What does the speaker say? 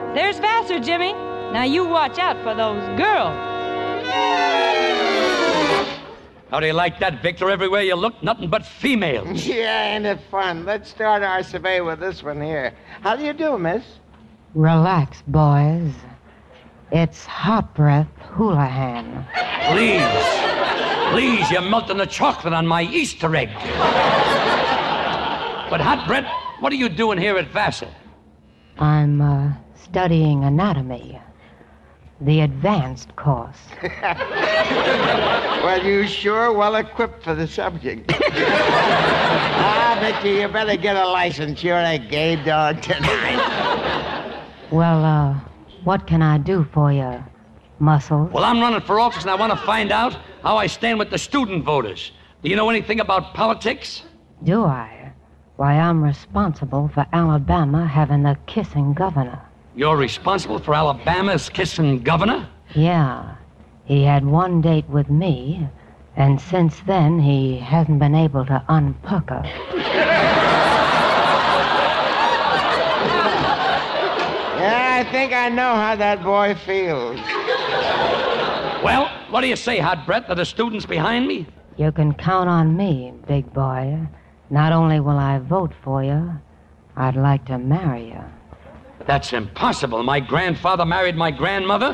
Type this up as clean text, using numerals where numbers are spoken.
There's Vassar, Jimmy. Now you watch out for those girls. How do you like that, Victor? Everywhere you look, nothing but females. Yeah, ain't it fun? Let's start our survey with this one here. How do you do, miss? Relax, boys. It's Hot Breath Houlihan. Please, you're melting the chocolate on my Easter egg. But Hot Breath, what are you doing here at Vassar? I'm studying anatomy. The advanced course. Well, you sure well equipped for the subject. Victor, you better get a license. You're a gay dog tonight. Well, what can I do for you, Muscles? Well, I'm running for office, and I want to find out how I stand with the student voters. Do you know anything about politics? Do I? Why, I'm responsible for Alabama having the kissing governor. You're responsible for Alabama's kissing governor? Yeah. He had one date with me, and since then he hasn't been able to unpucker. Yeah, I think I know how that boy feels. Well, what do you say, Hot Breath? Are the students behind me? You can count on me, big boy. Not only will I vote for you, I'd like to marry you. That's impossible. My grandfather married my grandmother,